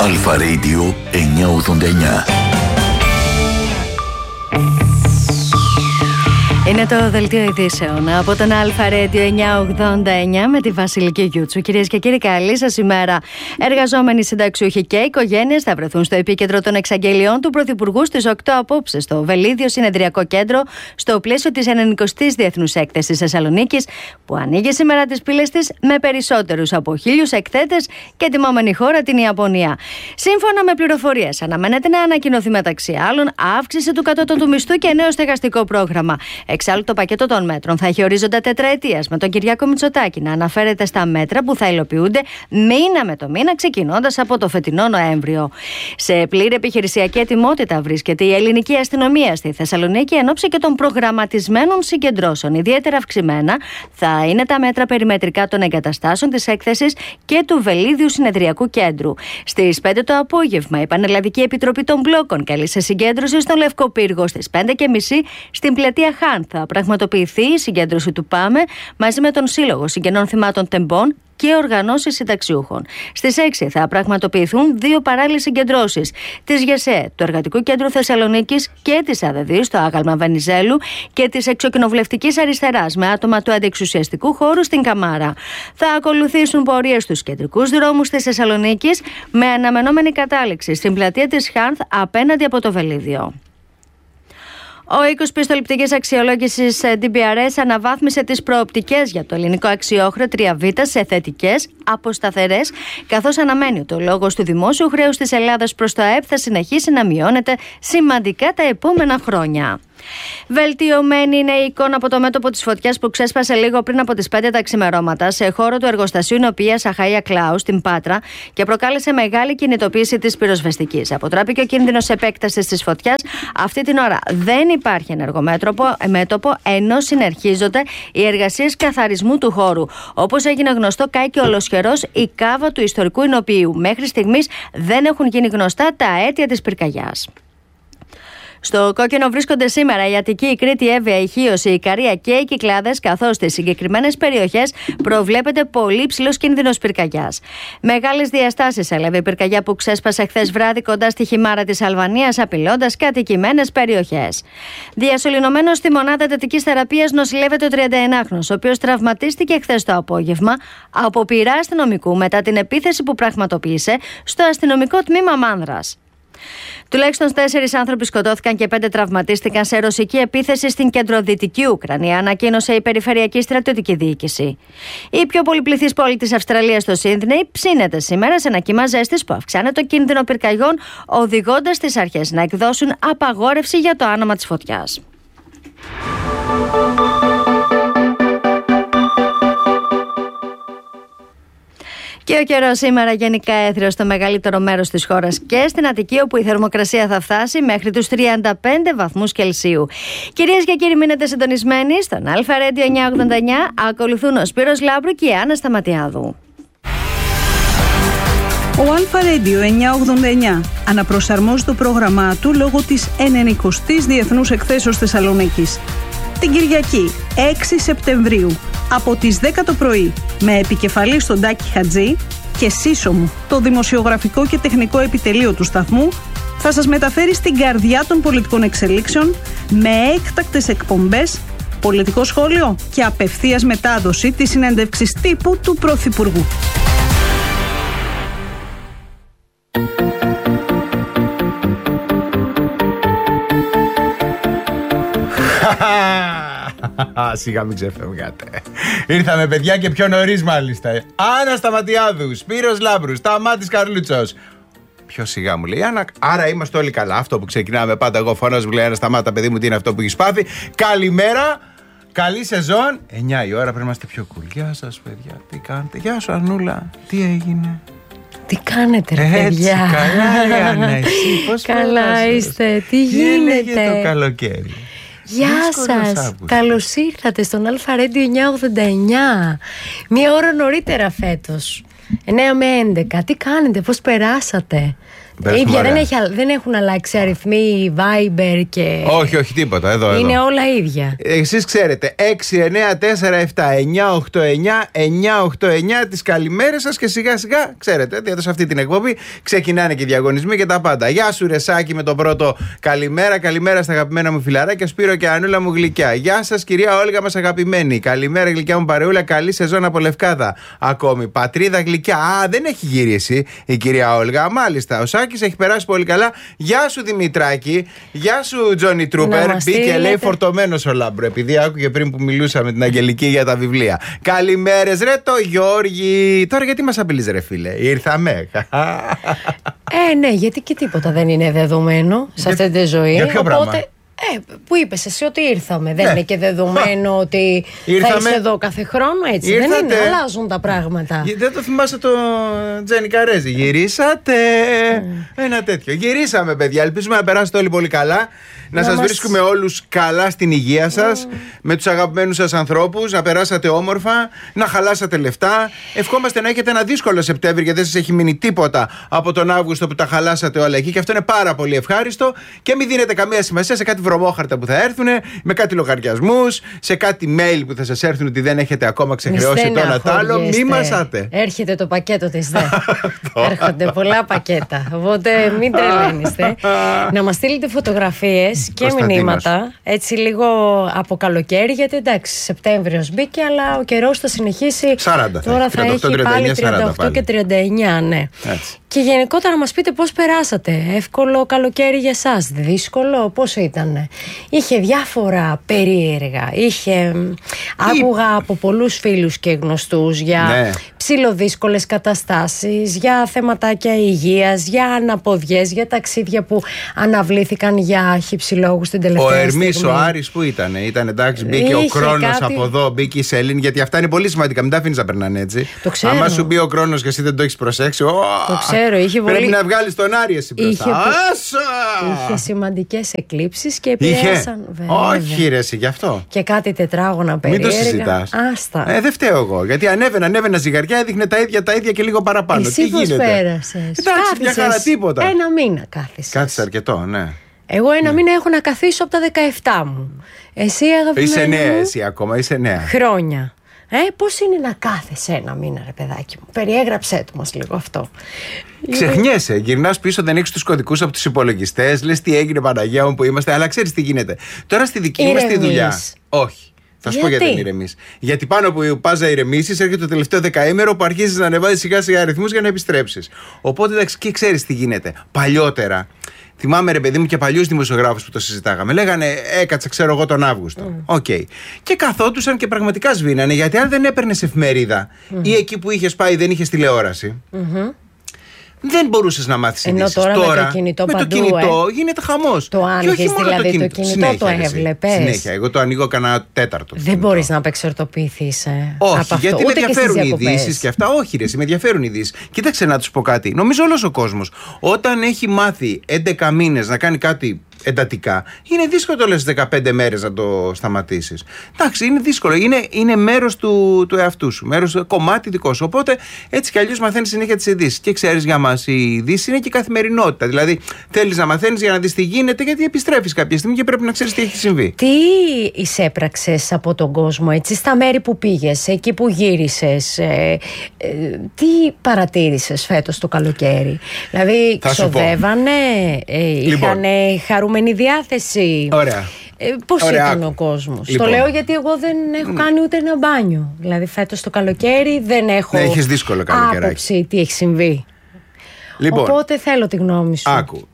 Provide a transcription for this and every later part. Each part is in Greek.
Αλφα Radio 989. Είναι το δελτίο ειδήσεων από τον Αλφα Radio 989 με τη Βασιλική Γιούτσου. Κυρίες και κύριοι, καλή σας ημέρα. Εργαζόμενοι, συνταξιούχοι και οικογένειες θα βρεθούν στο επίκεντρο των εξαγγελιών του Πρωθυπουργού στις 8 απόψε στο Βελίδιο Συνεδριακό Κέντρο, στο πλαίσιο της 90ης Διεθνούς Έκθεσης Θεσσαλονίκης, που ανοίγει σήμερα τις πύλες της με περισσότερους από 1.000 εκθέτες και τιμόμενη χώρα την Ιαπωνία. Σύμφωνα με πληροφορίες, αναμένεται να ανακοινωθεί μεταξύ άλλων αύξηση του κατώτατου μισθού και νέο στεγαστικό πρόγραμμα. Εξάλλου, το πακέτο των μέτρων θα έχει ορίζοντα τετραετίας, με τον Κυριάκο Μητσοτάκη να αναφέρεται στα μέτρα που θα υλοποιούνται μήνα με το μήνα, ξεκινώντας από το φετινό Νοέμβριο. Σε πλήρη επιχειρησιακή ετοιμότητα βρίσκεται η ελληνική αστυνομία στη Θεσσαλονίκη εν ώψη και των προγραμματισμένων συγκεντρώσεων. Ιδιαίτερα αυξημένα θα είναι τα μέτρα περιμετρικά των εγκαταστάσεων της έκθεσης και του Βελίδιου Συνεδριακού Κέντρου. Στις 5 το απόγευμα, η Πανελλαδική Επιτροπή των Μπλόκων καλεί σε συγκέντρωση στον Λευκό Πύργο στις 5:30 στην πλατεία Χάν. Θα πραγματοποιηθεί η συγκέντρωση του ΠΑΜΕ μαζί με τον Σύλλογο Συγγενών Θυμάτων Τεμπών και οργανώσεις συνταξιούχων. Στις 6 θα πραγματοποιηθούν 2 παράλληλες συγκεντρώσεις της ΓΕΣΕ, του Εργατικού Κέντρου Θεσσαλονίκης και της ΑΔΕΔΗ στο Άγαλμα Βενιζέλου και της Εξοκοινοβουλευτικής Αριστεράς με άτομα του αντιεξουσιαστικού χώρου στην Καμάρα. Θα ακολουθήσουν πορείες στους κεντρικούς δρόμους της Θεσσαλονίκης με αναμενόμενη κατάληξη στην πλατεία της Χάνθ απέναντι από το Βελίδιο. Ο οίκος πιστοληπτικής αξιολόγησης DBRS αναβάθμισε τις προοπτικές για το ελληνικό αξιόχρεο 3β σε θετικές από σταθερές, καθώς αναμένει ότι ο λόγος του δημόσιου χρέους της Ελλάδας προς το ΑΕΠ θα συνεχίσει να μειώνεται σημαντικά τα επόμενα χρόνια. Βελτιωμένη είναι η εικόνα από το μέτωπο της φωτιάς που ξέσπασε λίγο πριν από τις 5 τα ξημερώματα σε χώρο του εργοστασίου Νοπίας Αχαΐα Κλάου στην Πάτρα και προκάλεσε μεγάλη κινητοποίηση της πυροσβεστικής. Αποτράπηκε ο κίνδυνος επέκτασης της φωτιάς. Αυτή την ώρα δεν υπάρχει ενεργό μέτωπο, ενώ συνεχίζονται οι εργασίες καθαρισμού του χώρου. Όπως έγινε γνωστό, κάηκε ολοσχερός η κάβα του ιστορικού Ινοποιείου. Μέχρι στιγμής δεν έχουν γίνει γνωστά τα αίτια της πυρκαγιάς. Στο κόκκινο βρίσκονται σήμερα η Αττική, η Κρήτη, η Εύβοια, η Χίος, η Ικαρία και οι Κυκλάδες, καθώς στις συγκεκριμένες περιοχές προβλέπεται πολύ υψηλός κίνδυνος πυρκαγιάς. Μεγάλες διαστάσεις έλαβε η πυρκαγιά που ξέσπασε χθες βράδυ κοντά στη Χιμάρα της Αλβανίας, απειλώντας κατοικημένες περιοχές. Διασωληνωμένος στη μονάδα εντατικής θεραπείας νοσηλεύεται ο 31χρονος, ο οποίος τραυματίστηκε χθες το απόγευμα από πυρά αστυνομικού μετά την επίθεση που πραγματοποίησε στο αστυνομικό τμήμα Μάνδρας. Τουλάχιστον 4 άνθρωποι σκοτώθηκαν και 5 τραυματίστηκαν σε ρωσική επίθεση στην κεντροδυτική Ουκρανία, ανακοίνωσε η Περιφερειακή Στρατιωτική Διοίκηση. Η πιο πολυπληθής πόλη της Αυστραλίας, το Σίδνεϊ, ψήνεται σήμερα σε ένα κύμα ζέστης που αυξάνει το κίνδυνο πυρκαγιών, οδηγώντας τις αρχές να εκδώσουν απαγόρευση για το άνομα της φωτιάς. Και ο καιρός σήμερα γενικά έθριος στο μεγαλύτερο μέρος της χώρας και στην Αττική, όπου η θερμοκρασία θα φτάσει μέχρι τους 35 βαθμούς Κελσίου. Κυρίες και κύριοι, μείνετε συντονισμένοι στον Αλφα Radio 989. Ακολουθούν ο Σπύρος Λάμπρου και η Άννα Σταματιάδου. Ο Αλφα Radio 989 αναπροσαρμόζει το πρόγραμμά του λόγω της 90ης Διεθνούς Εκθέσεως Θεσσαλονίκης. Την Κυριακή 6 Σεπτεμβρίου από τις 10 το πρωί με επικεφαλή στον Τάκη Χατζή και σύσσωμο το δημοσιογραφικό και τεχνικό επιτελείο του σταθμού θα σας μεταφέρει στην καρδιά των πολιτικών εξελίξεων με έκτακτες εκπομπές, πολιτικό σχόλιο και απευθείας μετάδοση της συνέντευξης τύπου του Πρωθυπουργού. Σιγά μην ξεφεύγατε. Ήρθαμε, παιδιά, και πιο νωρίς μάλιστα. Άννα Σταματιάδου, Σπύρος Λάμπρου, Σταμάτης Καρλούτσος. Πιο σιγά μου λέει Άννα. Άρα είμαστε όλοι καλά. Αυτό που ξεκινάμε πάντα. Εγώ φωνάζω, μου λέει Άννα, σταμάτα, παιδί μου, τι είναι αυτό που έχεις πάθει. Καλημέρα, καλή σεζόν. 9 η ώρα πρέπει να είμαστε πιο cool. Γεια σας, παιδιά, τι κάνετε? Γεια σου, Ανούλα, τι έγινε? Τι κάνετε, ρε παιδιά? Καλά, Άννα, εσύ πώς καλά είστε, τι γίνεται? Τι έλεγε το καλοκαίρι? Γεια σας, καλώς ήρθατε στον Αλφα Radio 989. Μία ώρα νωρίτερα φέτος, 9 με 11. Τι κάνετε, πώς περάσατε? ίδια, δεν έχουν αλλάξει αριθμοί Viber και. Όχι, τίποτα. Εδώ. Είναι όλα ίδια. Εσείς ξέρετε, 694-7-989-989 τις καλημέρες σας και σιγά σιγά, ξέρετε, εδώ σε αυτή την εκπομπή ξεκινάνε και οι διαγωνισμοί και τα πάντα. Γεια σου, Ρεσάκη, με τον πρώτο καλημέρα. Καλημέρα στα αγαπημένα μου φιλαράκια, Σπύρο και Ανούλα μου γλυκιά. Γεια σας, κυρία Όλγα μας αγαπημένη. Καλημέρα, γλυκιά μου παρεούλα. Καλή σεζόν από Λευκάδα. Ακόμη, πατρίδα γλυκιά. Α, δεν έχει γυρίσει η κυρία Όλγα. Μάλιστα, ο Σάκης έχει περάσει πολύ καλά. Γεια σου, Δημητράκη. Γεια σου, Τζόνι Τρούπερ. Μπήκε, λέει, φορτωμένος ο Λάμπρο, επειδή άκουγε πριν που μιλούσαμε με την Αγγελική για τα βιβλία. Καλημέρες, ρε το Γιώργη. Τώρα γιατί μας απειλείς, ρε φίλε? Ήρθαμε. Ναι, γιατί και τίποτα δεν είναι δεδομένο σε αυτή τη ζωή. Για ποιο πράγμα? Που είπες εσύ ότι ήρθαμε. Δεν είναι και δεδομένο ότι θα είσαι εδώ κάθε χρόνο, έτσι. Ήρθατε. Δεν είναι, αλλάζουν τα πράγματα. Δεν το θυμάσαι το Τζένι Καρέζη? Γυρίσατε. Ένα τέτοιο. Γυρίσαμε, παιδιά. Ελπίζουμε να περάσετε όλοι πολύ καλά. Να σας βρίσκουμε όλους καλά στην υγεία σας, με τους αγαπημένους σας ανθρώπους, να περάσατε όμορφα, να χαλάσατε λεφτά. Ευχόμαστε να έχετε ένα δύσκολο Σεπτέμβρη, γιατί δεν σας έχει μείνει τίποτα από τον Αύγουστο που τα χαλάσατε όλα εκεί, και αυτό είναι πάρα πολύ ευχάριστο. Και μην δίνετε καμία σημασία σε κάτι βρωμόχαρτα που θα έρθουν, με κάτι λογαριασμούς, σε κάτι mail που θα σας έρθουν ότι δεν έχετε ακόμα ξεχρεώσει το ένα τ' άλλο. Μη μασάτε. Έρχεται το πακέτο της ΔΕ. Έρχονται πολλά πακέτα. Οπότε μην τρελαίνεστε. Να μας στείλετε φωτογραφίες και μηνύματα, έτσι λίγο από καλοκαίρι, γιατί εντάξει, Σεπτέμβριος μπήκε, αλλά ο καιρός θα συνεχίσει. 40 τώρα θα έχει πάλι 38 και 39, ναι. Έτσι. Και γενικότερα να μας πείτε πώς περάσατε. Εύκολο καλοκαίρι για εσάς? Δύσκολο? Πώς ήταν? Είχε διάφορα περίεργα. Άκουγα από πολλούς φίλους και γνωστούς για ψιλοδύσκολες καταστάσεις, για θεματάκια υγείας, για αναποδιές, για ταξίδια που αναβλήθηκαν για χυψηλόγους την τελευταία στιγμή. Ο Ερμής, ο Άρης που ήταν εντάξει, μπήκε ο Κρόνος από εδώ, μπήκε η Σελήνη, γιατί αυτά είναι πολύ σημαντικά. Μην τα αφήνεις να περνάνε έτσι. Το ξέρω. Άμα σου μπει ο Κρόνος και εσύ δεν το έχεις προσέξει, το ξέρω, πρέπει να βγάλεις τον Άρη εσύ μπροστά. Είχε σημαντικές εκλήψεις και επηρέασαν. Όχι, ρε, εσύ, γι' αυτό. Και κάτι τετράγωνα περίεργα. Μην το συζητάς. Άστα. Δεν φταίω εγώ. Γιατί ανέβαινα ζυγαριά, έδειχνε τα ίδια και λίγο παραπάνω. Εσύ τι πώς γίνεται? πέρασες? Εντάξει, μια χαρά, τίποτα. Ένα μήνα κάθισες. Κάθισε αρκετό, ναι. Εγώ ένα μήνα έχω να καθίσω από τα 17 μου. Εσύ, αγαπημένη είσαι νέα, μου, εσύ ακόμα, είσαι νέα. Χρόνια. Πώς είναι να κάθεσαι ένα μήνα, ρε παιδάκι μου? Περιέγραψέ του μας λίγο αυτό. Ξεχνιέσαι, γυρνάς πίσω, δεν έχεις τους κωδικούς από τους υπολογιστές, λες τι έγινε, Παναγιά μου, που είμαστε, αλλά ξέρεις τι γίνεται. Τώρα στη δική μας τη δουλειά. Όχι. Θα σου πω γιατί δεν ηρεμείς. Γιατί πάνω που πας να ηρεμήσεις, έρχεται το τελευταίο δεκαήμερο που αρχίζεις να ανεβάζεις σιγά σιγά αριθμούς για να επιστρέψεις. Οπότε εντάξει, και ξέρεις τι γίνεται. Παλιότερα. Θυμάμαι, ρε παιδί μου, και παλιούς δημοσιογράφους που το συζητάγαμε. Λέγανε, έκατσα, ξέρω εγώ, τον Αύγουστο. Και καθόντουσαν και πραγματικά σβήνανε, γιατί αν δεν έπαιρνες εφημερίδα ή εκεί που είχες πάει δεν είχες τηλεόραση, δεν μπορούσες να μάθεις ειδήσεις. Τώρα με το κινητό με παντού, το κινητό γίνεται χαμός. Το άνοιγες, δηλαδή το κινητό συνέχεια, το έβλεπες? Συνέχεια, εγώ το ανοίγω κανένα τέταρτο. Δεν μπορείς να απεξορτοποιηθείς όχι, από γιατί αυτό, με ενδιαφέρουν οι ειδήσεις και αυτά. Όχι, ρε, με ενδιαφέρουν οι ειδήσεις. Κοίταξε να τους πω κάτι. Νομίζω όλος ο κόσμος, όταν έχει μάθει 11 μήνες να κάνει κάτι εντατικά, είναι δύσκολο όλες τις 15 μέρες να το σταματήσεις. Εντάξει, είναι δύσκολο. Είναι μέρος του εαυτού σου, κομμάτι δικό σου. Οπότε έτσι κι αλλιώς μαθαίνεις συνέχεια τις ειδήσεις. Και ξέρεις, για μας οι ειδήσεις είναι και καθημερινότητα. Δηλαδή θέλεις να μαθαίνεις για να δεις τι γίνεται, γιατί επιστρέφεις κάποια στιγμή και πρέπει να ξέρεις τι έχει συμβεί. Τι εισέπραξες από τον κόσμο, έτσι, στα μέρη που πήγες, εκεί που γύρισες? Τι παρατήρησες φέτος το καλοκαίρι? Δηλαδή, ξοδεύανε, είχαν χαρούμενη διάθεση? Ωραία. Πώς ήταν ο κόσμος? Το λέω γιατί εγώ δεν έχω κάνει ούτε ένα μπάνιο. Δηλαδή φέτος το καλοκαίρι δεν έχω άποψη τι έχει συμβεί. Οπότε θέλω τη γνώμη σου. Άκου.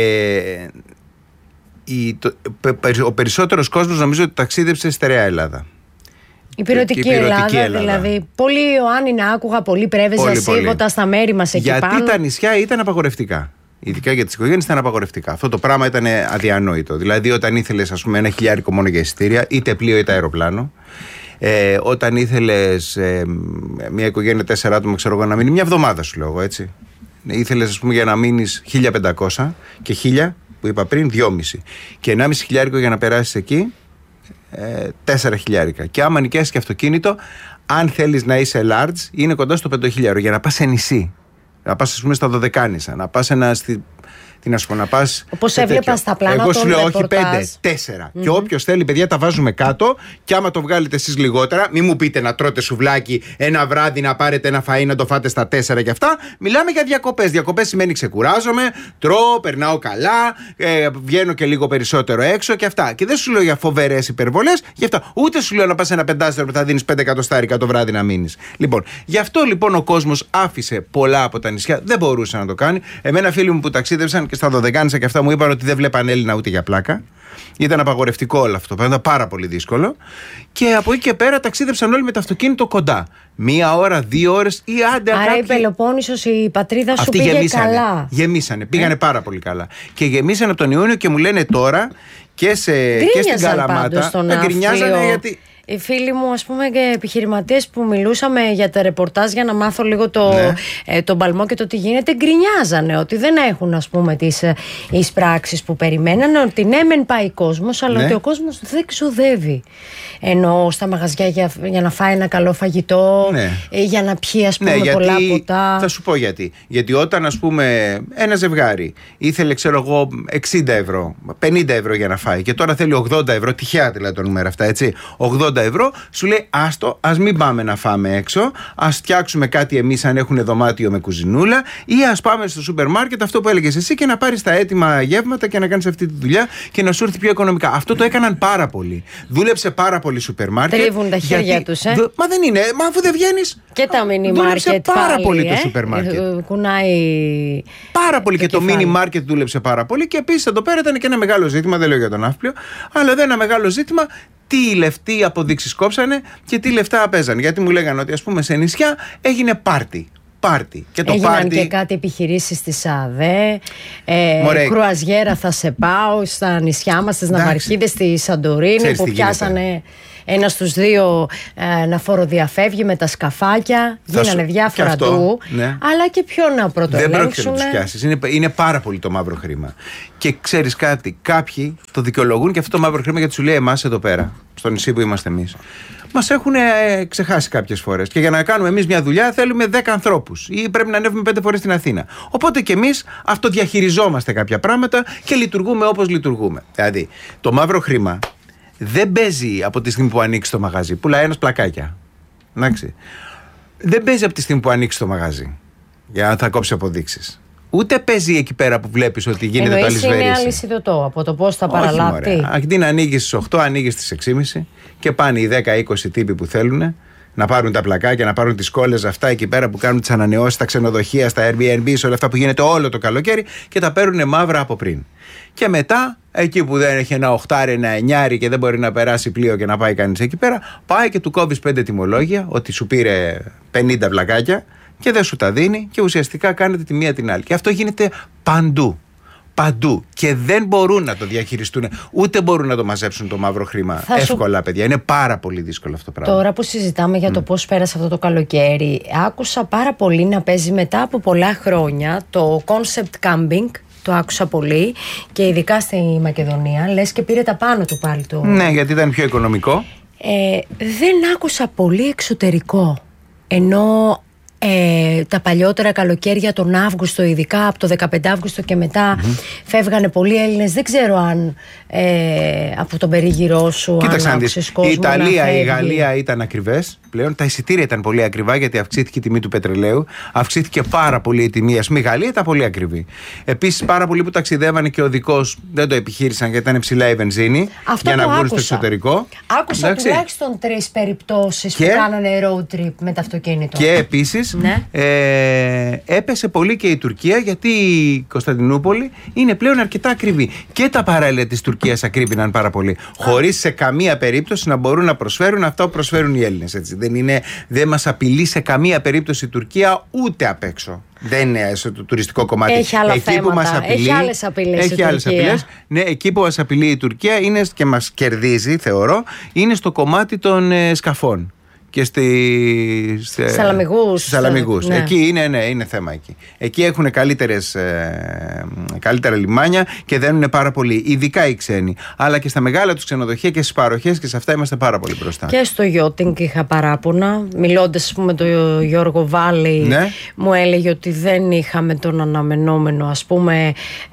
Ο περισσότερος κόσμος νομίζω ότι ταξίδεψε στερεά Ελλάδα. Η πυροτική Ελλάδα, δηλαδή. Πολύ Ιωάννινα άκουγα, πολύ Πρέβεζα, Σίβωτα στα μέρη μας εκεί γιατί πάνω. Γιατί τα νησιά ήταν απαγορευτικά. Ειδικά για τις οικογένειες ήταν απαγορευτικά. Αυτό το πράγμα ήταν αδιανόητο. Δηλαδή, όταν ήθελες, ας πούμε, 1.000 μόνο για εισιτήρια, είτε πλοίο είτε αεροπλάνο, όταν ήθελες μια οικογένεια 4 άτομα, ξέρω εγώ, να μείνει μια εβδομάδα, σου λέω εγώ, έτσι. Ήθελες, ας πούμε, για να μείνεις 1.500 και 1.000 που είπα πριν, 2,5. Και 1.500 για να περάσεις εκεί, 4.000. Και άμα νοικιάσεις και αυτοκίνητο, αν θέλεις να είσαι large, είναι κοντά στο 5.000 για να πας σε νησί. Να πας, ας πούμε, στα Δωδεκάνησα, να πας Τι να σου πω, να πας. Όπως έβλεπα στα πλάνα. Εγώ σου λέω όχι 5, 4. Και όποιος θέλει, παιδιά, τα βάζουμε κάτω. Και άμα το βγάλετε εσείς λιγότερα, μην μου πείτε να τρώτε σουβλάκι ένα βράδυ, να πάρετε ένα φαΐ, να το φάτε στα 4 και αυτά. Μιλάμε για διακοπές. Διακοπές σημαίνει ξεκουράζομαι, τρώω, περνάω καλά, βγαίνω και λίγο περισσότερο έξω και αυτά. Και δεν σου λέω για φοβερές υπερβολές, γι' αυτό. Ούτε σου λέω να πας ένα 5 που θα δίνεις 5 εκατοστάρικα το βράδυ να μείνεις. Λοιπόν, γι' αυτό λοιπόν ο κόσμος άφησε πολλά από τα νησιά, δεν μπορούσε να το κάνει. Εμένα φίλοι μου που ταξίδευσαν και στα Δωδεκάνησα και αυτά μου είπαν ότι δεν βλέπαν Έλληνα ούτε για πλάκα. Ήταν απαγορευτικό όλο αυτό. Ήταν πάρα πολύ δύσκολο. Και από εκεί και πέρα ταξίδεψαν όλοι με το αυτοκίνητο κοντά. 1 ώρα, 2 ώρες ή άντε. Άρα η Πελοπόννησος, η πατρίδα σου πήγε καλά. Γεμίσανε. Πήγανε πάρα πολύ καλά. Και γεμίσανε από τον Ιούνιο και μου λένε τώρα και στην Καλαμάτα. Γκρινιάζανε γιατί. Οι φίλοι μου, ας πούμε, και επιχειρηματίες που μιλούσαμε για τα ρεπορτάζ για να μάθω λίγο τον παλμό και το τι γίνεται, γκρινιάζανε ότι δεν έχουν, ας πούμε, τις εισπράξεις που περιμένανε, ότι ναι, μεν πάει κόσμος, αλλά ότι ο κόσμος δεν ξοδεύει. Ενώ στα μαγαζιά για να φάει ένα καλό φαγητό, για να πιει, ας πούμε, πολλά ποτά. Θα σου πω γιατί. Γιατί όταν, ας πούμε, ένα ζευγάρι ήθελε, ξέρω εγώ, 60 ευρώ, 50 ευρώ για να φάει και τώρα θέλει 80 ευρώ, τυχαία δηλαδή το νούμερο αυτά, έτσι, 80 ευρώ, σου λέει άστο, ας μην πάμε να φάμε έξω, ας φτιάξουμε κάτι εμείς αν έχουν δωμάτιο με κουζινούλα ή ας πάμε στο σούπερ μάρκετ, αυτό που έλεγες εσύ, και να πάρεις τα έτοιμα γεύματα και να κάνεις αυτή τη δουλειά και να σου έρθει πιο οικονομικά. Αυτό το έκαναν πάρα πολύ. Δούλεψε πάρα πολύ σούπερ μάρκετ. Τρίβουν τα χέρια τους, Μα δεν είναι, μα αφού δεν βγαίνεις. Και τα μίνι μάρκετ. Δούλεψε πάρα πολύ το σούπερ μάρκετ. Κουνάει. Πάρα πολύ και το μίνι μάρκετ δούλεψε πάρα πολύ και επίσης εδώ πέρα ήταν και ένα μεγάλο ζήτημα, δεν λέω για τον Ναύπλιο, αλλά εδώ ένα μεγάλο ζήτημα. Τι λεφτοί αποδείξεις κόψανε και τι λεφτά παίζανε. Γιατί μου λέγανε ότι, ας πούμε, σε νησιά έγινε πάρτι. Και το έγιναν και κάτι επιχειρήσεις στη ΣΑΔΕ. Κρουαζιέρα θα σε πάω στα νησιά μας, στις Ναυαρχίδες, στη Σαντορίνη, που πιάσανε ένα στους δύο να φοροδιαφεύγει με τα σκαφάκια. Γίνανε διάφορα του. Αλλά και ποιο να πρωτοελέγξουν. Δεν πρόκειται να τους πιάσεις. Είναι πάρα πολύ το μαύρο χρήμα. Και ξέρεις κάτι, κάποιοι το δικαιολογούν και αυτό το μαύρο χρήμα γιατί σου λέει εμάς εδώ πέρα, στο νησί που είμαστε εμείς. Μας έχουν ξεχάσει κάποιες φορές. Και για να κάνουμε εμείς μια δουλειά θέλουμε 10 ανθρώπους ή πρέπει να ανέβουμε 5 φορές στην Αθήνα. Οπότε και εμείς αυτοδιαχειριζόμαστε κάποια πράγματα και λειτουργούμε όπως λειτουργούμε. Δηλαδή, το μαύρο χρήμα δεν παίζει από τη στιγμή που ανοίξει το μαγαζί. Πουλάει ένας πλακάκια. Εντάξει. Δεν παίζει από τη στιγμή που ανοίξει το μαγαζί. Για να θα κόψει αποδείξεις. Ούτε παίζει εκεί πέρα που βλέπεις ότι γίνεται το αλυσβερίσι. Είναι αλυσιδωτό από το πώς θα παραλάβει. Αντί να ανοίγεις στις 8, ανοίγεις στις 6.30 και πάνε οι 10-20 τύποι που θέλουν να πάρουν τα πλακάκια, να πάρουν τις κόλλες αυτά εκεί πέρα που κάνουν τις ανανεώσεις στα ξενοδοχεία, στα Airbnb, σε όλα αυτά που γίνεται όλο το καλοκαίρι και τα παίρνουν μαύρα από πριν. Και μετά, εκεί που δεν έχει ένα 8, ένα 9 και δεν μπορεί να περάσει πλοίο και να πάει κανείς εκεί πέρα, πάει και του κόβεις 5 τιμολόγια ότι σου πήρε 50 πλακάκια και δεν σου τα δίνει και ουσιαστικά κάνετε τη μία την άλλη. Και αυτό γίνεται παντού. Παντού. Και δεν μπορούν να το διαχειριστούν, ούτε μπορούν να το μαζέψουν το μαύρο χρήμα εύκολα, παιδιά. Είναι πάρα πολύ δύσκολο αυτό το πράγμα. Τώρα που συζητάμε για το πώς πέρασε αυτό το καλοκαίρι, άκουσα πάρα πολύ να παίζει μετά από πολλά χρόνια το concept camping. Το άκουσα πολύ και ειδικά στη Μακεδονία. Λες και πήρε τα πάνω του πάλι το. Ναι, γιατί ήταν πιο οικονομικό. Δεν άκουσα πολύ εξωτερικό. Ενώ τα παλιότερα καλοκαίρια, τον Αύγουστο, ειδικά από το 15 Αύγουστο και μετά, φεύγανε πολλοί Έλληνες. Δεν ξέρω αν από τον περίγυρό σου. Κοίταξε να δεις. Η Ιταλία, η Γαλλία ήταν ακριβές. Πλέον τα εισιτήρια ήταν πολύ ακριβά γιατί αυξήθηκε η τιμή του πετρελαίου. Αυξήθηκε πάρα πολύ η τιμή. Ας πούμε, η Γαλλία ήταν πολύ ακριβή. Επίσης, πάρα πολλοί που ταξιδεύανε και οδικώς δεν το επιχείρησαν γιατί ήταν ψηλά η βενζίνη. Αυτό για να βγουν στο εξωτερικό. Άκουσα τουλάχιστον 3 περιπτώσεις που κάνανε road trip με το αυτοκίνητο. Και επίσης έπεσε πολύ και η Τουρκία γιατί η Κωνσταντινούπολη είναι πλέον αρκετά ακριβή. Και τα παράλια της Τουρκίας ακρίβηναν πάρα πολύ. Χωρίς σε καμία περίπτωση να μπορούν να προσφέρουν αυτά που προσφέρουν οι Έλληνες. Έτσι. Δεν μας απειλεί σε καμία περίπτωση η Τουρκία ούτε απ' έξω. Δεν είναι στο τουριστικό κομμάτι. Έχει άλλα θέματα. Έχει άλλες απειλές. Ναι, εκεί που μας απειλεί η Τουρκία είναι και μας κερδίζει, θεωρώ, είναι στο κομμάτι των σκαφών. και στις Σαλαμιγούς. Ναι. Εκεί είναι θέμα εκεί. Εκεί έχουν καλύτερα λιμάνια και δένουν πάρα πολύ, ειδικά οι ξένοι. Αλλά και στα μεγάλα τους ξενοδοχεία και στις παροχές και σε αυτά είμαστε πάρα πολύ μπροστά. Και στο yachting είχα παράπονα. Μιλώντας με τον Γιώργο Βάλη, ναι, μου έλεγε ότι δεν είχαμε τον αναμενόμενο, ας πούμε,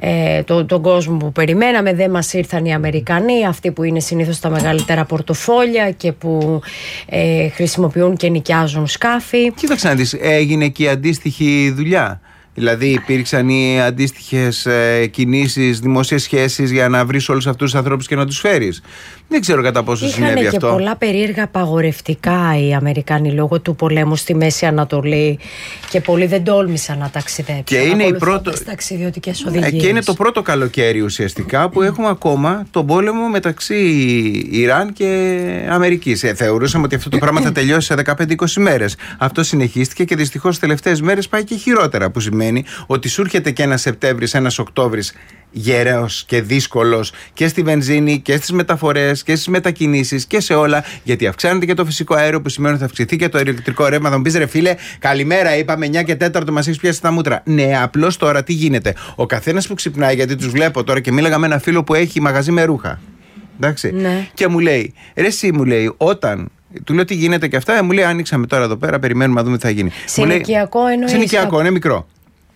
τον κόσμο που περιμέναμε. Δεν μας ήρθαν οι Αμερικανοί, αυτοί που είναι συνήθως τα μεγαλύτερα πορτοφόλια και που χρησιμοποιούν και νοικιάζουν σκάφη. Κοίταξε να δεις, έγινε και η αντίστοιχη δουλειά. Δηλαδή υπήρξαν οι αντίστοιχες κινήσεις, δημόσιες σχέσεις για να βρεις όλους αυτούς τους ανθρώπους και να τους φέρεις. Δεν ξέρω κατά πόσο συνέβη αυτό. Είχαν και πολλά περίεργα απαγορευτικά οι Αμερικάνοι λόγω του πολέμου στη Μέση Ανατολή και πολλοί δεν τόλμησαν να ταξιδέψουν. Και είναι ταξιδιωτικές οδηγίες. Και είναι το πρώτο καλοκαίρι ουσιαστικά που έχουμε ακόμα τον πόλεμο μεταξύ Ιράν και Αμερικής. Θεωρούσαμε ότι αυτό το πράγμα θα τελειώσει σε 15-20 μέρες. Αυτό συνεχίστηκε και δυστυχώς τις τελευταίες μέρες πάει και χειρότερα. Που σημαίνει ότι σου έρχεται και ένας Σεπτέμβρης, ένας Οκτώβρης γεραίος και δύσκολος και στη βενζίνη και στις μεταφορές και στις μετακινήσεις και σε όλα, γιατί αυξάνεται και το φυσικό αέριο, που σημαίνει ότι θα αυξηθεί και το ηλεκτρικό ρεύμα. Θα μου πεις, ρε φίλε, καλημέρα, είπαμε 9 και 4 μας έχεις πιάσει τα μούτρα. Ναι, απλώς τώρα τι γίνεται. Ο καθένας που ξυπνάει, γιατί τους βλέπω τώρα και μίλαγα με ένα φίλο που έχει μαγαζί με ρούχα. Εντάξει. Ναι. Και μου λέει, ρε εσύ, μου λέει, όταν. Του λέω τι γίνεται και αυτά, μου λέει ανοίξαμε τώρα εδώ πέρα, περιμένουμε να δούμε τι θα γίνει. Συνοικιακό εννοείς? Συνοικιακό, είναι μικρό.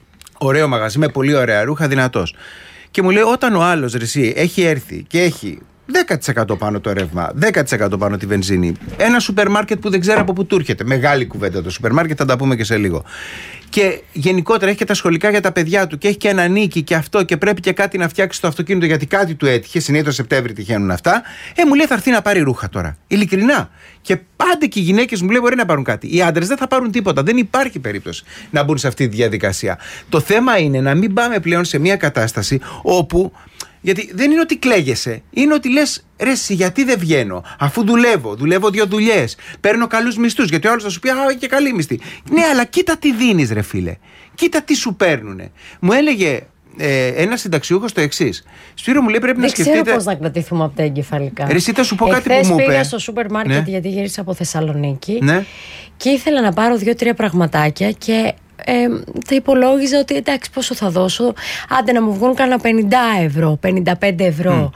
Ωραίο μαγαζί με πολύ ωραία ρούχα, δυνατός. Και μου λέει όταν ο άλλος ρε εσύ έχει έρθει και έχει 10% πάνω το ρεύμα, 10% πάνω τη βενζίνη, ένα σούπερ μάρκετ που δεν ξέρω από πού του έρχεται. Μεγάλη κουβέντα το σούπερ μάρκετ, θα τα πούμε και σε λίγο. Και γενικότερα έχει και τα σχολικά για τα παιδιά του και έχει και ένα νίκη και αυτό και πρέπει και κάτι να φτιάξει στο αυτοκίνητο γιατί κάτι του έτυχε. Συνήθως Σεπτέμβρη τυχαίνουν αυτά. Μου λέει θα έρθει να πάρει ρούχα τώρα. Ειλικρινά. Και πάντα και οι γυναίκες μου λέει μπορεί να πάρουν κάτι. Οι άντρες δεν θα πάρουν τίποτα. Δεν υπάρχει περίπτωση να μπουν σε αυτή τη διαδικασία. Το θέμα είναι να μην πάμε πλέον σε μια κατάσταση όπου. Γιατί δεν είναι ότι κλαίγεσαι, είναι ότι λες ρε εσύ γιατί δεν βγαίνω, αφού δουλεύω 2 δουλειές, παίρνω καλούς μισθούς, γιατί ο άλλος θα σου πει έχει και καλή μισθή. Ναι, αλλά κοίτα τι δίνεις ρε φίλε, κοίτα τι σου παίρνουνε. Μου έλεγε ένας συνταξιούχος το εξής. Σπύρο μου λέει πρέπει να σκεφτείτε. Δεν ξέρω πώς να κρατηθούμε από τα εγκεφαλικά. Ρε εσύ θα σου πω κάτι που μου είπε. Πήγα στο σούπερ μάρκετ γιατί γύρισα από Θεσσαλονίκη και ήθελα να πάρω 2-3 πραγματάκια και τα υπολόγιζα ότι εντάξει πόσο θα δώσω, άντε να μου βγουν κάνα 50 ευρώ, 55 ευρώ,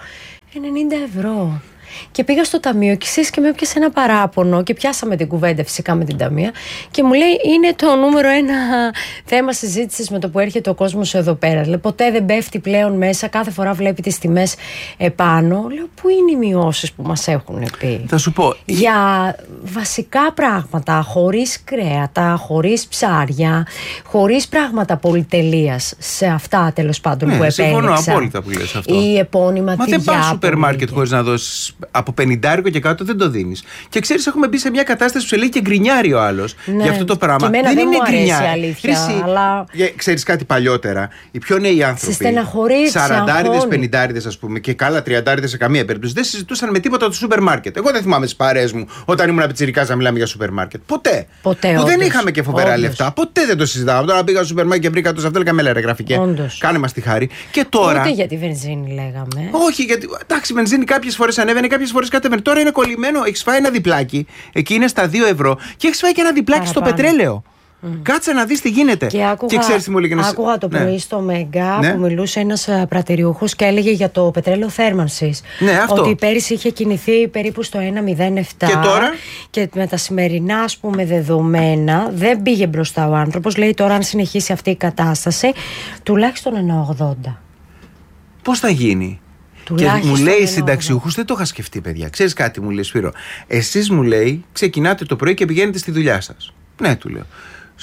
90 ευρώ. Και πήγα στο ταμείο και εσείς και με έπιασε ένα παράπονο και πιάσαμε την κουβέντα φυσικά με την ταμεία και μου λέει είναι το νούμερο 1 θέμα συζήτησης με το που έρχεται ο κόσμος εδώ πέρα. Λέει, ποτέ δεν πέφτει πλέον μέσα, κάθε φορά βλέπει τις τιμές επάνω. Λέω πού είναι οι μειώσεις που μας έχουν πει. Θα σου πω. Για βασικά πράγματα, χωρίς κρέατα, χωρίς ψάρια, χωρίς πράγματα πολυτελείας σε αυτά τέλος πάντων που επέλεξα. Συμφωνώ απόλυτα που λες αυτό. Ή επώνυμα τυριά. Μα δεν πας σούπερ μάρκετ χωρίς να δώσεις από 50 και κάτω δεν το δίνεις. Και ξέρεις, έχουμε μπει σε μια κατάσταση που σε λέει και γκρινιάρει ο άλλος για αυτό το πράγμα. Και δεν είναι γκρινιάρι. Αλήθεια. Αλλά. Ξέρεις κάτι παλιότερα, οι πιο νέοι άνθρωποι. Σε στεναχωρεί. 40-50, ας πούμε, και κάλα 30 σε καμία περίπτωση δεν συζητούσαν με τίποτα το σούπερ μάρκετ. Εγώ δεν θυμάμαι τις παρέες μου όταν ήμουν πιτσιρικάς να μιλάμε για σούπερ μάρκετ. Ποτέ. Που δεν είχαμε και φοβερά λεφτά. Ποτέ δεν το συζητάμε. Τώρα πήγα στο σούπερ μάρκετ και βρήκα το σαυτέλ καμέλα γραφική. Κάνε μας τη χάρη. Και τώρα. Ούτε για τη βενζίνη λέγαμε. Όχι, γιατί. Εντάξει, βενζίνη κάποιες φορές ανέβαινε, κάποιες φορές κατέβαινε. Τώρα είναι κολλημένο, έχεις φάει ένα διπλάκι, εκεί είναι στα 2 ευρώ, και έχεις φάει και ένα διπλάκι στο πετρέλαιο. Κάτσε να δεις τι γίνεται. Και ξέρεις τι μου έλεγε. Άκουγα το πρωί στο Μέγκα που μιλούσε ένας πρατηριούχος και έλεγε για το πετρέλαιο θέρμανσης. Ότι πέρυσι είχε κινηθεί περίπου στο 1,07. Και τώρα. Και με τα σημερινά, ας πούμε, δεδομένα δεν πήγε μπροστά ο άνθρωπος. Λέει τώρα, αν συνεχίσει αυτή η κατάσταση, τουλάχιστον 1,80. Πώς θα γίνει? Και μου λέει συνταξιούχους, δεν το είχα σκεφτεί, παιδιά. Ξέρεις κάτι, μου λέει Σπύρο. Εσείς, μου λέει, ξεκινάτε το πρωί και πηγαίνετε στη δουλειά σας. Ναι, του λέω.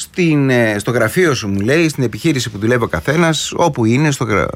Στο γραφείο σου, μου λέει, στην επιχείρηση που δουλεύει ο καθένας, όπου είναι,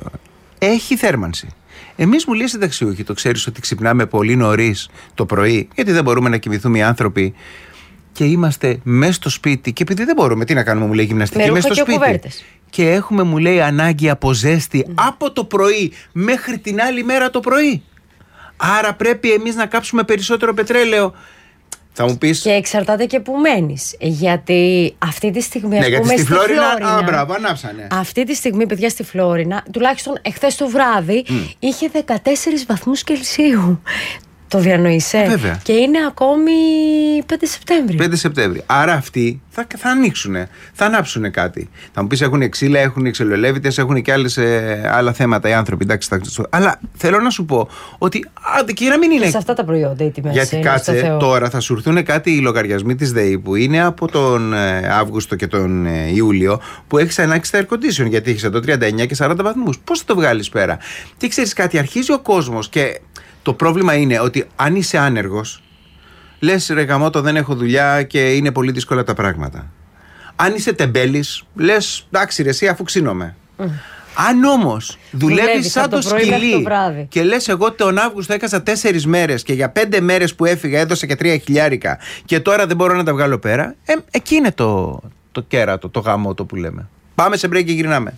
έχει θέρμανση. Εμείς, μου λέει συνταξιούχοι, το ξέρεις ότι ξυπνάμε πολύ νωρίς το πρωί, γιατί δεν μπορούμε να κοιμηθούμε οι άνθρωποι. Και είμαστε μέσα στο σπίτι. Και επειδή δεν μπορούμε, τι να κάνουμε, μου λέει, γυμναστική μέσα στο σπίτι. Κουβέρτες. Και έχουμε, μου λέει, ανάγκη από ζέστη από το πρωί μέχρι την άλλη μέρα το πρωί. Άρα πρέπει εμείς να κάψουμε περισσότερο πετρέλαιο. Θα μου πεις. Και εξαρτάται και που μένεις. Γιατί αυτή τη στιγμή. Ναι, γιατί στη Φλόρινα. Μπράβο, ανάψανε. Αυτή τη στιγμή, παιδιά, στη Φλόρινα, τουλάχιστον εχθές το βράδυ, είχε 14 βαθμούς Κελσίου. Το διανοείσαι. Βέβαια. Και είναι ακόμη 5 Σεπτέμβρη. 5 Σεπτέμβρη. Άρα αυτοί θα ανοίξουνε, θα ανάψουνε κάτι. Θα μου πεις έχουν ξύλα, έχουν ξυλολεύητες, έχουν και άλλα θέματα οι άνθρωποι. Εντάξει, αλλά θέλω να σου πω ότι άντε και να μην είναι. Και σε αυτά τα προϊόντα οι τιμές. Γιατί κάτσε τώρα θα σου έρθουν κάτι οι λογαριασμοί της ΔΕΗ που είναι από τον Αύγουστο και τον Ιούλιο που έχεις ανάγκη στα air condition γιατί έχεις εδώ 39 και 40 βαθμούς. Πώς θα το βγάλεις πέρα? Και ξέρεις κάτι, αρχίζει ο κόσμος και το πρόβλημα είναι ότι αν είσαι άνεργος, λες ρε γαμώτο δεν έχω δουλειά και είναι πολύ δύσκολα τα πράγματα. Αν είσαι τεμπέλης, λες εντάξει ρε εσύ αφού ξύνομαι. Αν όμως δουλεύεις σαν το σκυλί και λες εγώ τον Αύγουστο έκασα 4 μέρες και για 5 μέρες που έφυγα έδωσα και 3 χιλιάρικα και τώρα δεν μπορώ να τα βγάλω πέρα, εκεί είναι το κέρατο, το γαμώτο που λέμε. Πάμε σε break και γυρνάμε.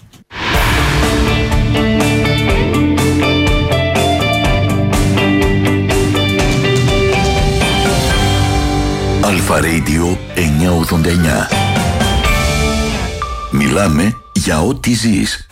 Αλφα Radio 989. Μιλάμε για ό,τι ζεις.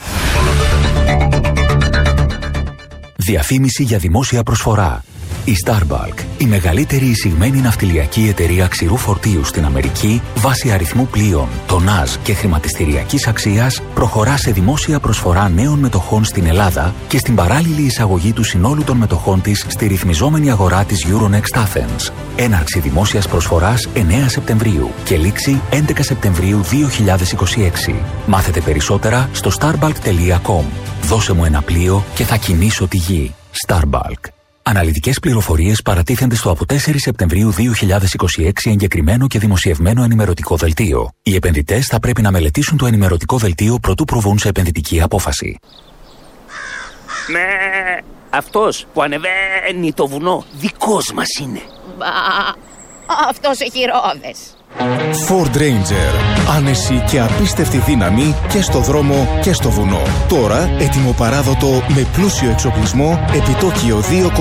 Διαφήμιση για δημόσια προσφορά. Η Starbulk, η μεγαλύτερη εισηγμένη ναυτιλιακή εταιρεία ξηρού φορτίου στην Αμερική, βάσει αριθμού πλοίων, τονάζ και χρηματιστηριακής αξίας, προχωρά σε δημόσια προσφορά νέων μετοχών στην Ελλάδα και στην παράλληλη εισαγωγή του συνόλου των μετοχών της στη ρυθμιζόμενη αγορά της Euronext Athens. Έναρξη δημόσιας προσφοράς 9 Σεπτεμβρίου και λήξη 11 Σεπτεμβρίου 2026. Μάθετε περισσότερα στο starbulk.com. Δώσε μου ένα πλοίο και θα κινήσω τη γη. Starbulk. Αναλυτικές πληροφορίες παρατίθενται στο από 4 Σεπτεμβρίου 2026 εγκεκριμένο και δημοσιευμένο ενημερωτικό δελτίο. Οι επενδυτές θα πρέπει να μελετήσουν το ενημερωτικό δελτίο προτού προβούν σε επενδυτική απόφαση. Ναι, αυτός που ανεβαίνει το βουνό δικός μας είναι. Μπα, αυτός έχει ρόδες. Ford Ranger. Άνεση και απίστευτη δύναμη και στο δρόμο και στο βουνό. Τώρα έτοιμο παράδοτο με πλούσιο εξοπλισμό, επιτόκιο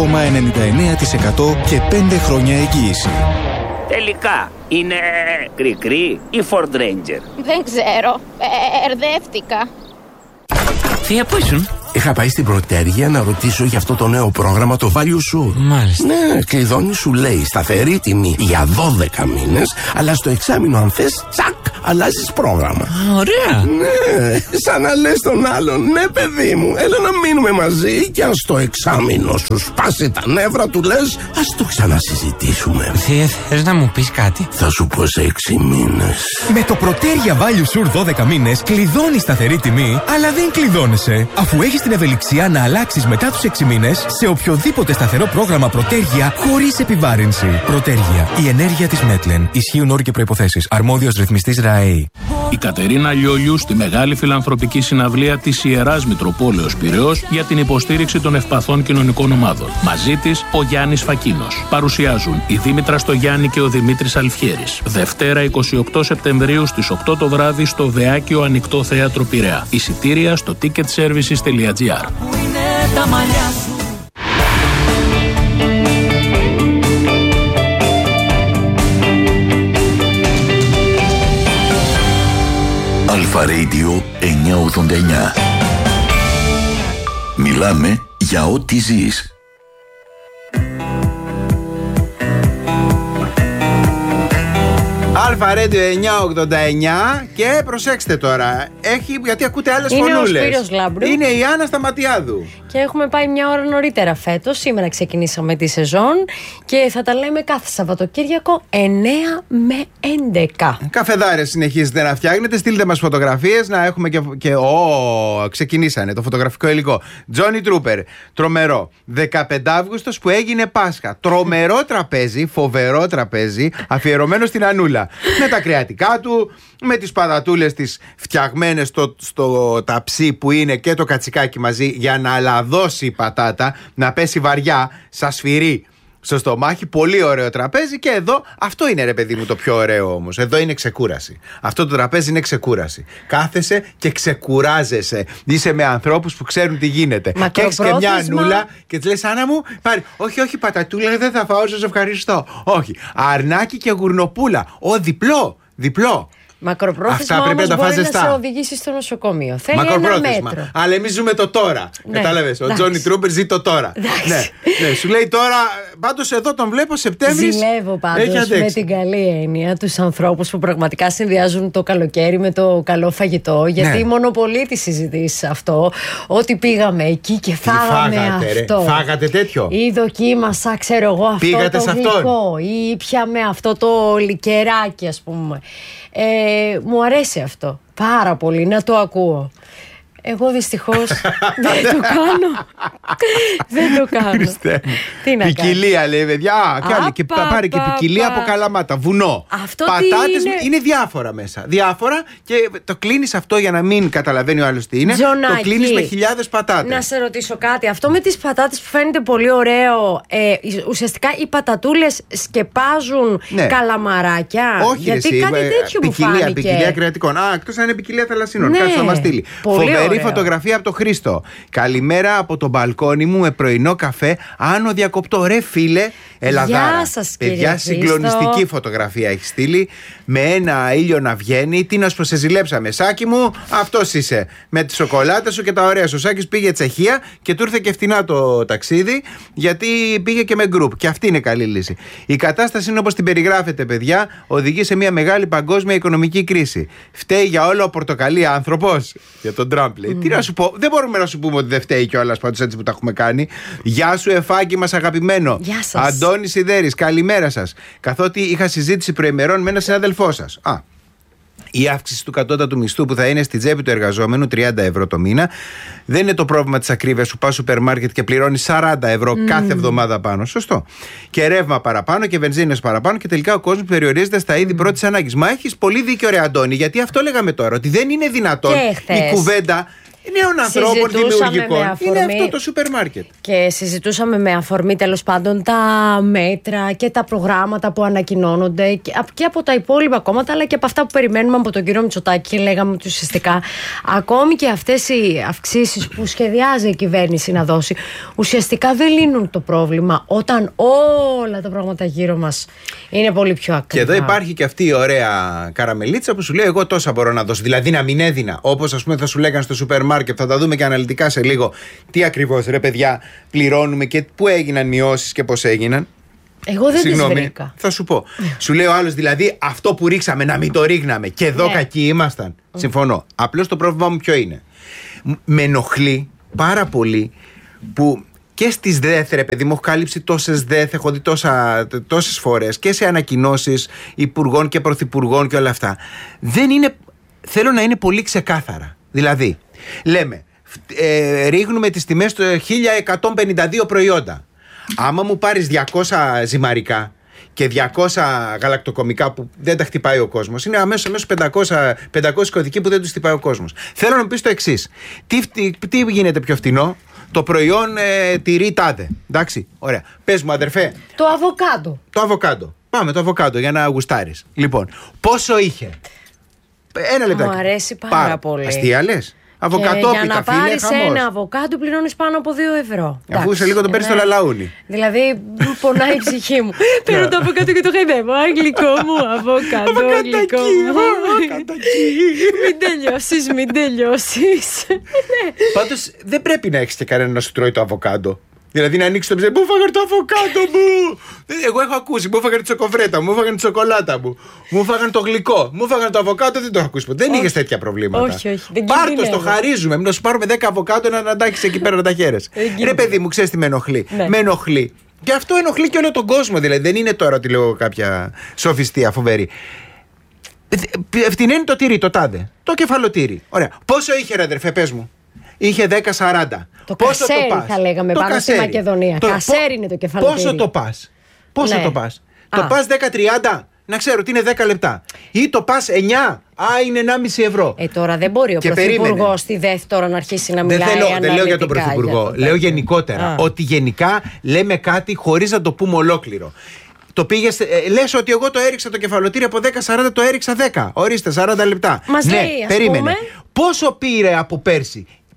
2,99% και 5 χρόνια εγγύηση. Τελικά είναι κρικρί ή Ford Ranger? Δεν ξέρω, μπερδεύτηκα. Θεία, πού ήσουν? Είχα πάει στην Πρωτέργεια να ρωτήσω για αυτό το νέο πρόγραμμα, το Value Sur. Μάλιστα. Ναι, κλειδώνει σου λέει σταθερή τιμή για 12 μήνες, αλλά στο εξάμηνο αν θες, τσακ, αλλάζεις πρόγραμμα. Ωραία. Ναι, σαν να λες τον άλλον, ναι παιδί μου, έλα να μείνουμε μαζί και αν στο εξάμηνο σου σπάσει τα νεύρα του λες, ας το ξανασυζητήσουμε. Θεία, θες να μου πεις κάτι? Θα σου πω σε 6 μήνες. Με το Πρωτέργεια Value Sur 12 μήνες κλειδώνεις σταθερή τιμή, αλλά δεν κλειδώνεσαι, αφού έχεις την ευελιξία να αλλάξεις μετά τους 6 μήνες σε οποιοδήποτε σταθερό πρόγραμμα Πρωτέργεια χωρίς επιβάρυνση. Πρωτέργεια. Η ενέργεια της Μέτλεν. Ισχύουν όροι και προϋποθέσεις. Αρμόδιος ρυθμιστής ΡΑΕΗ. Η Κατερίνα Λιόλιου στη μεγάλη φιλανθρωπική συναυλία της Ιεράς Μητροπόλεως Πειραιώς για την υποστήριξη των ευπαθών κοινωνικών ομάδων. Μαζί της ο Γιάννης Φακίνος. Παρουσιάζουν η Δήμητρα Στογιάννη και ο Δημήτρης Αλφιέρης. Δευτέρα 28 Σεπτεμβρίου στις 8 το βράδυ στο Δεάκιο Ανοιχτό Θέατρο Πειραιά. Εισιτήρια στο ticketservices.gr. Αλφα Radio 989. Μιλάμε για ό,τι ζεις. Αλφα Radio 989 και προσέξτε τώρα. Γιατί ακούτε άλλες φωνούλες. Είναι ο Σπύρος Λάμπρου. Είναι η Άννα Σταματιάδου. Και έχουμε πάει μια ώρα νωρίτερα φέτος. Σήμερα ξεκινήσαμε τη σεζόν και θα τα λέμε κάθε Σαββατοκύριακο 9 με 11. Καφεδάρες συνεχίζετε να φτιάχνετε. Στείλτε μας φωτογραφίες να έχουμε και ξεκινήσανε το φωτογραφικό υλικό. Τζόνι Τρούπερ, τρομερό. 15 Αύγουστος που έγινε Πάσχα. Τρομερό τραπέζι, φοβερό τραπέζι, αφιερωμένο στην Ανούλα. Με τα κρεατικά του, με τις πατατούλες τις φτιαγμένες στο ταψί που είναι και το κατσικάκι μαζί για να αλαδώσει η πατάτα, να πέσει βαριά, σαν σφυρί στο στομάχι. Πολύ ωραίο τραπέζι. Και εδώ αυτό είναι ρε παιδί μου το πιο ωραίο όμως. Εδώ είναι ξεκούραση. Αυτό το τραπέζι είναι ξεκούραση. Κάθεσαι και ξεκουράζεσαι. Είσαι με ανθρώπους που ξέρουν τι γίνεται. Και έχεις και μια Ανούλα και της λες Άννα μου, πάρει. Όχι πατατούλα δεν θα φάω, σας ευχαριστώ. Όχι. Αρνάκι και γουρνοπούλα. Διπλό. Μακροπρόθεσμα αυτά πρέπει να τα φας μπορεί ζεστά. να σε οδηγήσει στο νοσοκομείο. Θέλει ένα μέτρο. Αλλά εμείς ζούμε το τώρα. Ναι. Κατάλαβες. Ο Τζόνι Τρούπερ ζει το τώρα. Ναι, σου λέει τώρα. Πάντως εδώ τον βλέπω Σεπτέμβρη. Ζηλεύω πάντως με την καλή έννοια τους ανθρώπους που πραγματικά συνδυάζουν το καλοκαίρι με το καλό φαγητό. Γιατί μονοπολεί τη συζητήσει αυτό. Ότι πήγαμε εκεί και φάγαμε αυτό. Φάγατε τέτοιο. Ή δοκίμασα, ξέρω εγώ, αυτό. Πήγατε το σε γλυκό. Ή πιάμε αυτό το λικεράκι, ας πούμε. Μου αρέσει αυτό πάρα πολύ να το ακούω. Εγώ δυστυχώς δεν το κάνω. Δεν το κάνω. Τι να ποικιλία λέει, παιδιά. Και θα πάρει και ποικιλία από καλαμάτα. Βουνό. Πατάτες είναι διάφορα μέσα. Διάφορα και το κλείνεις αυτό για να μην καταλαβαίνει ο άλλος τι είναι. Τζονάκι, το κλείνεις με χιλιάδες πατάτες. Να σε ρωτήσω κάτι. Αυτό με τις πατάτες που φαίνεται πολύ ωραίο, ουσιαστικά οι πατατούλες σκεπάζουν καλαμαράκια. Όχι, γιατί κάτι τέτοιο μου φάνηκε. Ποικιλία κρεατικών. Εκτός αν είναι ποικιλία θαλασσινών. Κάτι θα μας στείλει. Φοβερή φωτογραφία από το Χρήστο. Καλημέρα από το μπαλκόνι μου με πρωινό καφέ. Άνω διακοπτό. Ρε φίλε, Ελλαδάρα. Γεια σας, παιδιά, συγκλονιστική φωτογραφία έχει στείλει. Με ένα ήλιο να βγαίνει. Τι να σου πω, σε ζηλέψαμε. Σάκη μου, αυτός είσαι. Με τη σοκολάτα σου και τα ωραία σου. Ο Σάκης πήγε Τσεχία και του ήρθε και φτηνά το ταξίδι, γιατί πήγε και με γκρουπ. Και αυτή είναι καλή λύση. Η κατάσταση είναι όπως την περιγράφετε, παιδιά. Οδηγεί σε μια μεγάλη παγκόσμια οικονομική κρίση. Φταίει για όλο ο πορτοκαλί άνθρωπος. Για τον Τραμπ λέει. Τι να σου πω, δεν μπορούμε να σου πούμε ότι δεν φταίει κιόλας, πάντως έτσι που τα έχουμε κάνει. Γεια σου, Εφάκη μας αγαπημένο. Γεια σας. Αντώνης Σιδέρης, καλημέρα σας. Καθότι είχα συζήτηση προημερών με έναν συναδελφό σας. Η αύξηση του κατώτατου μισθού που θα είναι στη τσέπη του εργαζόμενου, 30 ευρώ το μήνα, δεν είναι το πρόβλημα της ακρίβειας σου. Πας σούπερ μάρκετ και πληρώνεις 40 ευρώ κάθε εβδομάδα πάνω. Σωστό. Και ρεύμα παραπάνω και βενζίνες παραπάνω και τελικά ο κόσμος περιορίζεται στα είδη πρώτης ανάγκης. Μα έχεις πολύ δίκιο, ρε Αντώνη, γιατί αυτό λέγαμε τώρα, ότι δεν είναι δυνατόν η κουβέντα νέων ανθρώπων δημιουργικών. Είναι αυτό το σούπερ μάρκετ. Και συζητούσαμε με αφορμή τέλος πάντων τα μέτρα και τα προγράμματα που ανακοινώνονται και από τα υπόλοιπα κόμματα, αλλά και από αυτά που περιμένουμε από τον κύριο Μητσοτάκη. Και λέγαμε ότι ουσιαστικά ακόμη και αυτές οι αυξήσεις που σχεδιάζει η κυβέρνηση να δώσει, ουσιαστικά δεν λύνουν το πρόβλημα όταν όλα τα πράγματα γύρω μας είναι πολύ πιο ακριβά. Και εδώ υπάρχει και αυτή η ωραία καραμελίτσα που σου λέει: εγώ τόσα μπορώ να δώσω. Δηλαδή να μην έδινα. Όπως ας πούμε θα σου λέγανε στο σούπερ μάρκετ, θα τα δούμε και αναλυτικά σε λίγο. Τι ακριβώς, ρε παιδιά, πληρώνουμε και πού έγιναν μειώσεις και πώς έγιναν. Εγώ δεν τις βρήκα. Θα σου πω. Σου λέει ο άλλος, δηλαδή αυτό που ρίξαμε να μην το ρίχναμε. Και εδώ κακοί ήμασταν. Συμφωνώ. Απλώς το πρόβλημα μου ποιο είναι. Με ενοχλεί πάρα πολύ που και στις ΔΕΘ, ρε παιδί μου, έχω κάλυψει τόσες ΔΕΘ, έχω δει τόσες φορές και σε ανακοινώσεις υπουργών και πρωθυπουργών και όλα αυτά. Δεν είναι. Θέλω να είναι πολύ ξεκάθαρα. Δηλαδή, λέμε, ρίχνουμε τις τιμές στο 1152 προϊόντα. Άμα μου πάρεις 200 ζυμαρικά και 200 γαλακτοκομικά που δεν τα χτυπάει ο κόσμος, είναι αμέσως 500 κωδικοί που δεν τους χτυπάει ο κόσμος. Θέλω να μου πεις το εξής. Τι γίνεται πιο φτηνό? Το προϊόν τυρί τάδε. Εντάξει, ωραία. Πες μου, αδερφέ. Το αβοκάντο. Το αβοκάντο. Πάμε το αβοκάντο για να γουστάρεις. Λοιπόν, πόσο είχε? Ένα λεπτάκι. Μου αρέσει πάρα πολύ. Αστεία λες? Αβοκατόπιτα, για να πάρεις ένα αβοκάντο πληρώνεις πάνω από 2 ευρώ. Αφού σε λίγο τον παίρνεις στο λαλαούνι. Δηλαδή πονάει η ψυχή μου. Παίρνω το αβοκάντο και το χαϊδεύω. Αγγλικό μου αβοκάντο. Αγγλικό μου. Μην τελειώσεις. Πάντως δεν πρέπει να έχεις και κανένα να σου τρώει το αβοκάντο. Δηλαδή να ανοίξει το ψέμα. Μου φάγανε το αβοκάντο μου! Εγώ έχω ακούσει. Μου φάγανε τη τσοκοφρέτα μου, μου φάγανε τη σοκολάτα μου, μου φάγανε το γλυκό, μου φάγανε το αβοκάντο. Δεν το έχω ακούσει ποτέ. Δεν είχες τέτοια προβλήματα. Όχι. Πάρτο, το χαρίζουμε. Μην να σου πάρουμε 10 αβοκάντο να τα έχεις εκεί πέρα να τα χαίρεσαι. Ρε παιδί μου, ξέρεις τι με ενοχλεί? Με ενοχλεί. Και αυτό ενοχλεί και όλο τον κόσμο. Δηλαδή δεν είναι τώρα ότι λέω κάποια σοφιστία φοβερή. Φτηνένει το τυρί, το τάδε. Το κεφαλοτήρι. Ωραία. Πόσο είχε, ρε αδερφέ, πες μου? Είχε 10-40. Το κασέρι θα λέγαμε πάνω στη Μακεδονία. Κασέρι είναι το κεφαλοτήρι. Πόσο το πας? Το πας 10-30? Να ξέρω ότι είναι 10 λεπτά. Ή το πας 9? Είναι 1,5 ευρώ. Τώρα δεν μπορεί ο πρωθυπουργός στη ΔΕΘ τώρα να αρχίσει να μιλάει. Δεν λέω για τον πρωθυπουργό. Λέω γενικότερα. Ότι γενικά λέμε κάτι χωρίς να το πούμε ολόκληρο. Το πήγες, λες ότι εγώ το έριξα το κεφαλοτήρι από 10-40, το έριξα 10. Ορίστε, 40 λεπτά. Μας λέει, περίμενε. Πούμε. Πόσο πήρε από πέρσι?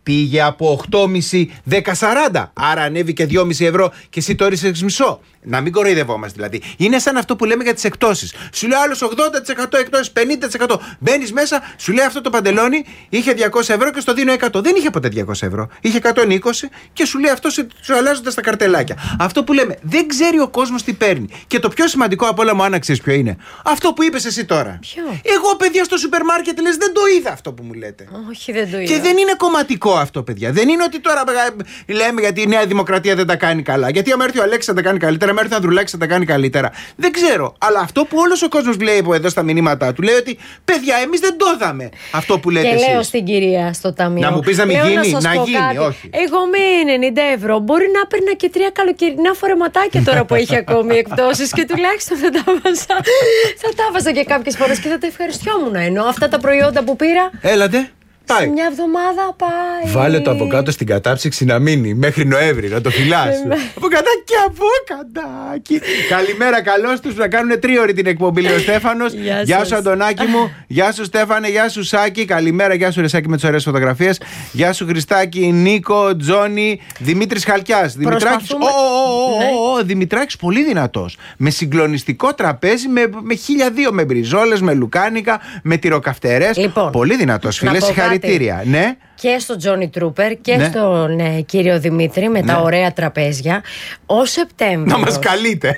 πήγε από 8,5 10,40. Άρα ανέβηκε 2,5 ευρώ και εσύ το όρισες μισό. Να μην κοροϊδευόμαστε δηλαδή. Είναι σαν αυτό που λέμε για τις εκτόσεις. Σου λέει άλλος 80% εκτόσεις, 50%. Μπαίνεις μέσα, σου λέει αυτό το παντελόνι είχε 200 ευρώ και στο δίνω 100. Δεν είχε ποτέ 200 ευρώ. Είχε 120 και σου λέει αυτό σου αλλάζοντας τα καρτελάκια. Αυτό που λέμε, δεν ξέρει ο κόσμος τι παίρνει. Και το πιο σημαντικό από όλα μου, αν ξέρεις ποιο είναι. Αυτό που είπες εσύ τώρα. Ποιο? Εγώ, παιδιά, στο σούπερ μάρκετ λες, δεν το είδα αυτό που μου λέτε. Όχι, δεν το είδα. Και δεν είναι κομματικό αυτό, παιδιά. Δεν είναι ότι τώρα λέμε γιατί η Νέα Δημοκρατία δεν τα κάνει καλά. Γιατί άμα έρθει ο Αλέξης θα τα κάνει καλύτερα, άμα έρθει ο Ανδρουλάκης θα τα κάνει καλύτερα. Δεν ξέρω. Αλλά αυτό που όλος ο κόσμος λέει εδώ στα μηνύματά του, λέει ότι παιδιά, εμείς δεν το είδαμε αυτό που λέτε εσείς. Και λέω στην κυρία στο ταμείο. Να μου πεις να μην γίνει, να γίνει, κάτι. όχι. Εγώ με 90 ευρώ μπορεί να παίρνα και 3 καλοκαιρινά φορεματάκια τώρα που έχει ακόμη εκπτώσεις και τουλάχιστον θα τα βάζα και κάποιες φορές και θα τα ευχαριστιόμουν. Ενώ αυτά τα προϊόντα που πήρα. Έλατε. Πάει. Σε μια εβδομάδα πάει. Βάλε το αβοκάντο στην κατάψυξη να μείνει μέχρι Νοέμβρη, να το φυλάς. Αβοκαντάκι. Καλημέρα, καλώς τους. Να κάνουν 3 ώρες την εκπομπή, λέει ο Στέφανος. Γεια σου, Αντωνάκη μου. Γεια σου, Στέφανε. Γεια σου, Σάκη. Καλημέρα, γεια σου, Ρεσάκη, με τις ωραίες φωτογραφίες. Γεια σου, Χριστάκη, Νίκο, Τζόνι, Δημήτρης Χαλκιάς. Δημητράκης. Δημητράκης, πολύ δυνατός. Με συγκλονιστικό τραπέζι, με 1002, με μπριζόλες, με λουκάνικα, με τυροκαυτερές. Λοιπόν, πολύ δυνατός, φίλε. Συγχαρητήρια. Ναι. Και στον Τζόνι Τρούπερ και στον κύριο Δημήτρη με τα ωραία τραπέζια. Ο Σεπτέμβριος. Να μας καλείτε.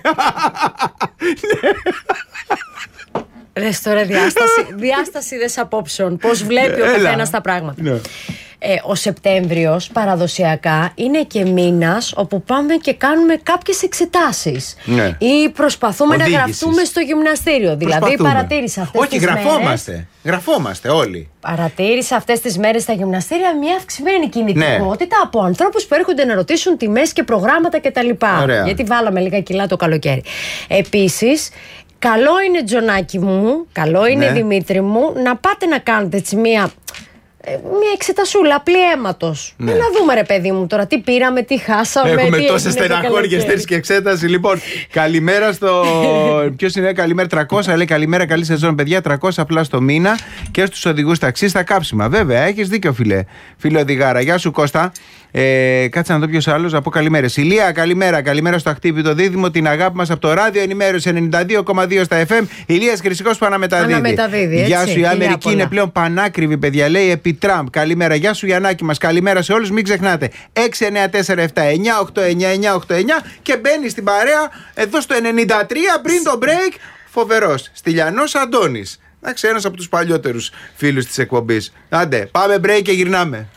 Λες τώρα διάσταση δες απόψεων. Πώς βλέπει ο καθένας τα πράγματα. Ναι. Ο Σεπτέμβριος παραδοσιακά είναι και μήνας όπου πάμε και κάνουμε κάποιες εξετάσεις. Ναι. Ή προσπαθούμε να γραφτούμε στο γυμναστήριο. Δηλαδή παρατήρησα αυτές τις μέρες. Γραφόμαστε όλοι. Παρατήρησα αυτές τις μέρες στα γυμναστήρια μια αυξημένη κινητικότητα από ανθρώπους που έρχονται να ρωτήσουν τιμές και προγράμματα κτλ. Γιατί βάλαμε λίγα κιλά το καλοκαίρι. Επίσης, καλό είναι, Τζονάκι μου, καλό είναι, Δημήτρη μου, να πάτε να κάνετε έτσι μια εξετασούλα απλή αίματος. Να δούμε, ρε παιδί μου, τώρα τι πήραμε, τι χάσαμε. Έχουμε τόσες στεναχώριες θέσεις και εξέταση. Λοιπόν, καλημέρα στο. Ποιος είναι, καλημέρα 300. Λέει καλημέρα, καλή σεζόν, παιδιά. 300 απλά στο μήνα και στους οδηγούς ταξί στα κάψιμα. Βέβαια, έχεις δίκιο, φίλε οδηγάρα. Γεια σου, Κώστα. Κάτσε να δω ποιος άλλος. Να πω καλημέρες. Ηλία, καλημέρα. Καλημέρα στο Αχτύπητο Δίδυμο. Την αγάπη μας από το ράδιο ενημέρωση 92,2 στα FM. Ηλίας Χρυσικός που αναμεταδίδει. Γεια σου, η Αμερική είναι πλέον πανάκριβη, παιδιά. Λέει επί Τραμπ. Καλημέρα. Γεια σου, Γιαννάκη μας. Καλημέρα σε όλους. Μην ξεχνάτε. 694-7-989-889 και μπαίνει στην παρέα εδώ στο 93 πριν το break. Φοβερός. Στυλιανός Αντώνης. Εντάξει, ένας από τους παλιότερους φίλους της εκπομπής. Άντε, πάμε break και γυρνάμε.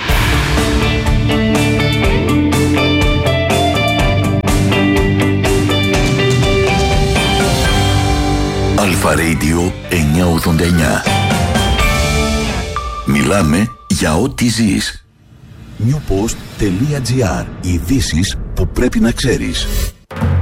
Αλφα Radio 989. Μιλάμε για ό,τι ζεις. Newpost.gr. Ειδήσεις που πρέπει να ξέρεις.